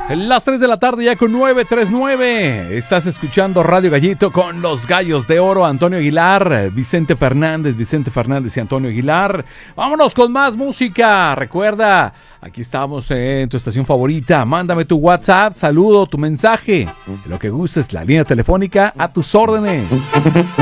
Las 3 de la tarde ya con 9:39. Estás escuchando Radio Gallito con los Gallos de Oro, Antonio Aguilar, Vicente Fernández y Antonio Aguilar. Vámonos con más música. Recuerda, aquí estamos en tu estación favorita. Mándame tu WhatsApp, saludo, tu mensaje. Lo que gustes, la línea telefónica a tus órdenes.